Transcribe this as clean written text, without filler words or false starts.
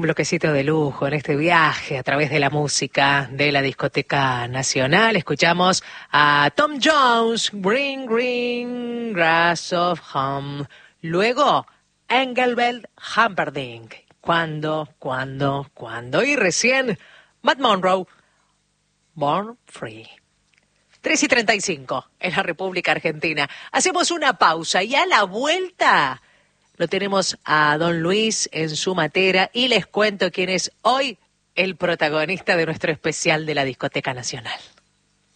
Un bloquecito de lujo en este viaje a través de la música de la Discoteca Nacional. Escuchamos a Tom Jones, Green Green Grass of Home. Luego, Engelbert Humperdinck. ¿Cuándo? Y recién, Matt Monro, Born Free. 3:35 en la República Argentina. Hacemos una pausa y a la vuelta lo tenemos a Don Luis en su matera y les cuento quién es hoy el protagonista de nuestro especial de la Discoteca Nacional.